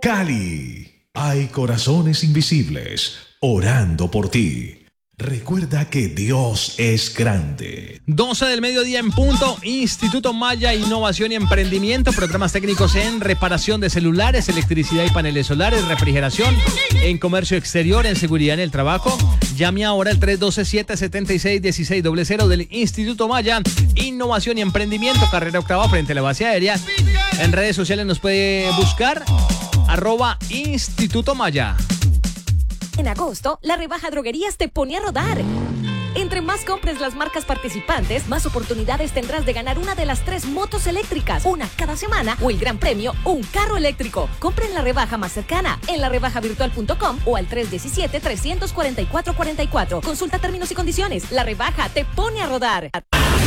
Cali. Hay corazones invisibles orando por ti. Recuerda que Dios es grande. 12 del mediodía en punto. Instituto Maya, Innovación y Emprendimiento. Programas técnicos en reparación de celulares, electricidad y paneles solares, refrigeración, en comercio exterior, en seguridad en el trabajo. Llame ahora al 312-776-1600 del Instituto Maya, Innovación y Emprendimiento, carrera octava frente a la base aérea. En redes sociales nos puede buscar @Instituto Maya. En agosto, la rebaja Droguerías te pone a rodar. Entre más compres las marcas participantes, más oportunidades tendrás de ganar una de las 3 motos eléctricas, una cada semana, o el gran premio, un carro eléctrico. Compra en la rebaja más cercana, en larebajavirtual.com o al 317-344-44. Consulta términos y condiciones. La rebaja te pone a rodar.